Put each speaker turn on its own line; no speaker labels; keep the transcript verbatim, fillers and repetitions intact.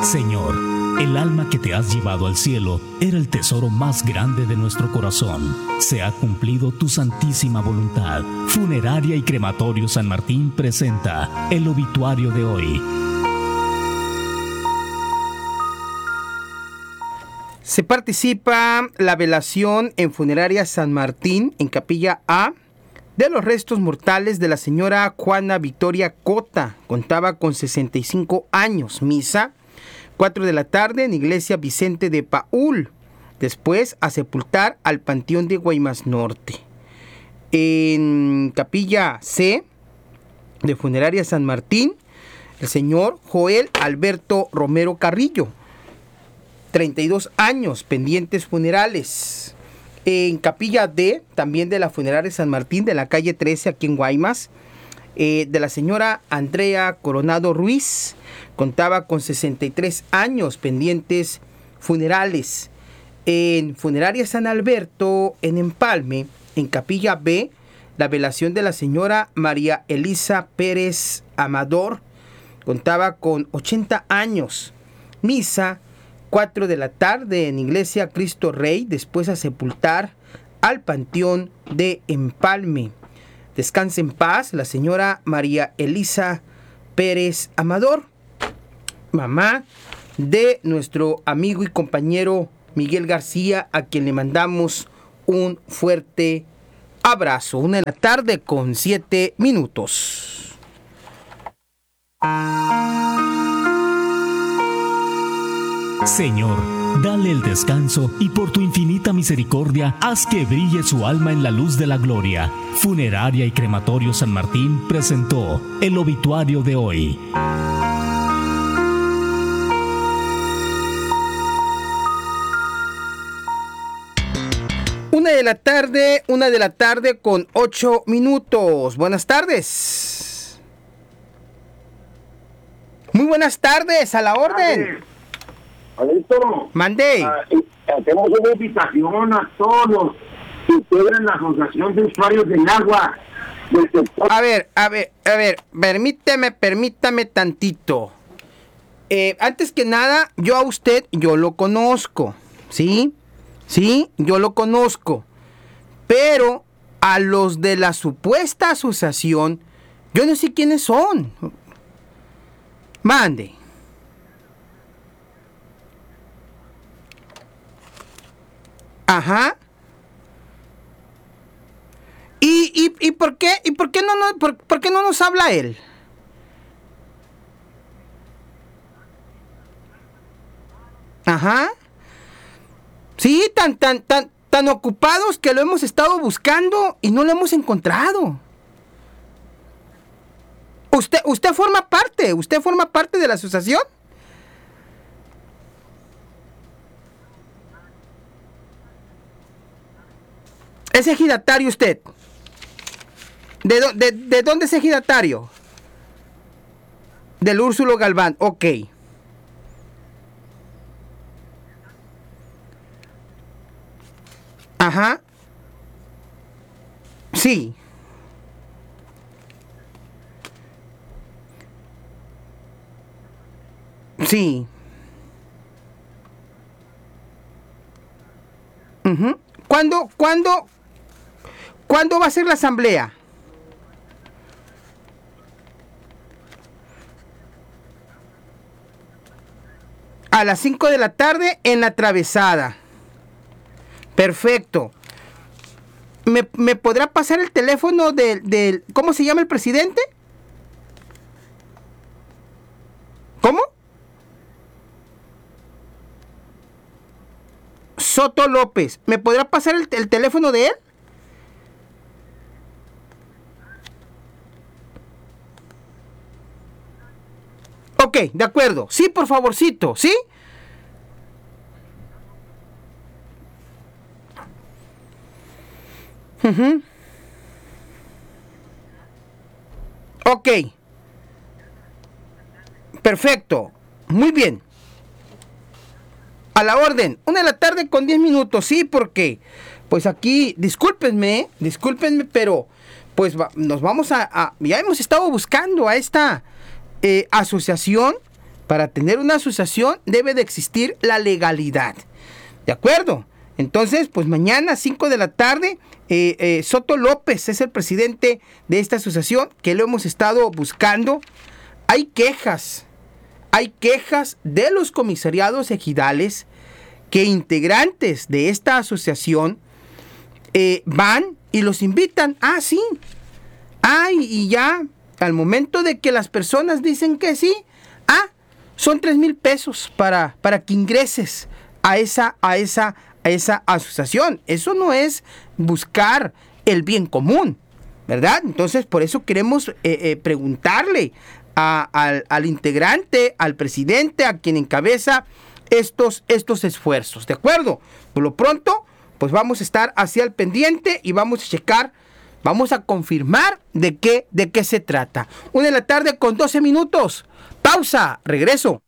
Señor, el alma que te has llevado al cielo era el tesoro más grande de nuestro corazón. Se ha cumplido tu santísima voluntad. Funeraria y Crematorio San Martín presenta el obituario de hoy.
Se participa la velación en Funeraria San Martín, en Capilla A, de los restos mortales de la señora Juana Victoria Cota. Contaba con sesenta y cinco años. Misa, cuatro de la tarde en Iglesia Vicente de Paúl. Después a sepultar al Panteón de Guaymas Norte. En Capilla C de Funeraria San Martín, el señor Joel Alberto Romero Carrillo, treinta y dos años, pendientes funerales. En Capilla D, también de la Funeraria San Martín, de la calle trece, aquí en Guaymas, eh, de la señora Andrea Coronado Ruiz, contaba con sesenta y tres años, pendientes funerales. En Funeraria San Alberto, en Empalme, en Capilla B, la velación de la señora María Elisa Pérez Amador, contaba con ochenta años. Misa, cuatro de la tarde en Iglesia Cristo Rey, después a sepultar al Panteón de Empalme. Descanse en paz la señora María Elisa Pérez Amador, mamá de nuestro amigo y compañero Miguel García, a quien le mandamos un fuerte abrazo. Una de la tarde con siete minutos.
Señor, dale el descanso y por tu infinita misericordia haz que brille su alma en la luz de la gloria. Funeraria y Crematorio San Martín presentó el obituario de hoy.
Una de la tarde, una de la tarde con ocho minutos. Buenas tardes. Muy buenas tardes, a la orden.
Alberto,
Mandé.
Uh, hacemos una invitación a todos los que integran la Asociación de Usuarios del Agua del sector.
A ver, a ver, a ver, permíteme, permítame tantito. Eh, antes que nada, yo a usted, yo lo conozco, ¿sí? Sí, yo lo conozco. Pero a los de la supuesta asociación, yo no sé quiénes son. Mande. Ajá. ¿Y, y, y por qué y por qué no, no por, por qué no nos habla él? Ajá. Sí, tan tan tan tan ocupados que lo hemos estado buscando y no lo hemos encontrado. Usted usted forma parte, usted forma parte de la asociación. ¿Es ejidatario usted? ¿De, do, de, ¿De dónde es ejidatario? Del Úrsulo Galván, ok. Ajá. Sí. Sí. Uh-huh. ¿Cuándo, cuándo, cuándo va a ser la asamblea? A las cinco de la tarde en la Travesada. Perfecto. ¿Me, me podrá pasar el teléfono del, del... ¿Cómo se llama el presidente? ¿Cómo? Soto López. ¿Me podrá pasar el, el teléfono de él? Ok, de acuerdo. Sí, por favorcito, ¿sí? Uh-huh. Ok. Perfecto. Muy bien. A la orden. Una de la tarde con diez minutos. Sí, porque pues aquí, discúlpenme, discúlpenme, pero pues va, nos vamos a, a... Ya hemos estado buscando a esta eh, asociación Para tener una asociación debe de existir la legalidad. ¿De acuerdo? Entonces, pues mañana, cinco de la tarde, eh, eh, Soto López es el presidente de esta asociación, que lo hemos estado buscando. Hay quejas, hay quejas de los comisariados ejidales que integrantes de esta asociación eh, van y los invitan. Ah, sí. Ah, y, y ya, al momento de que las personas dicen que sí, ah, son tres mil pesos para, para que ingreses a esa, a esa, a esa asociación. Eso no es buscar el bien común, ¿verdad? Entonces, por eso queremos eh, eh, preguntarle a, al, al integrante, al presidente, a quien encabeza estos, estos esfuerzos, ¿de acuerdo? Por lo pronto, pues vamos a estar hacia el pendiente y vamos a checar, vamos a confirmar de qué, de qué se trata. Una de la tarde con doce minutos. Pausa, regreso.